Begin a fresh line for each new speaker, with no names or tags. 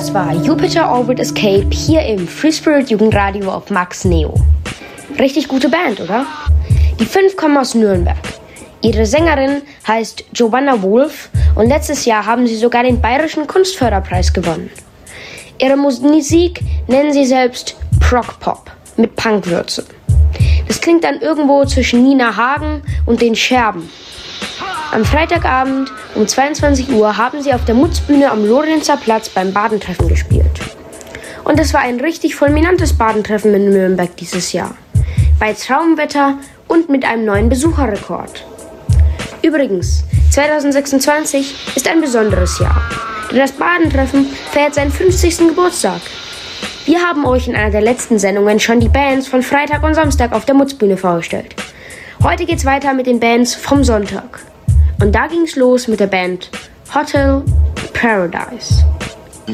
Das war Jupiter Orbit Escape hier im Free Spirit Jugendradio auf Max Neo. Richtig gute Band, oder? Die 5 kommen aus Nürnberg. Ihre Sängerin heißt Giovanna Wolf und letztes Jahr haben sie sogar den Bayerischen Kunstförderpreis gewonnen. Ihre Musik nennen sie selbst Prog-Pop mit Punkwürze. Das klingt dann irgendwo zwischen Nina Hagen und den Scherben. Am Freitagabend um 22 Uhr haben sie auf der Mutzbühne am Lorenzer Platz beim Badentreffen gespielt. Und es war ein richtig fulminantes Badentreffen in Nürnberg dieses Jahr. Bei Traumwetter und mit einem neuen Besucherrekord. Übrigens, 2026 ist ein besonderes Jahr, denn das Badentreffen feiert seinen 50. Geburtstag. Wir haben euch in einer der letzten Sendungen schon die Bands von Freitag und Samstag auf der Mutzbühne vorgestellt. Heute geht's weiter mit den Bands vom Sonntag. Und da ging's los mit der Band Hotel Paradise.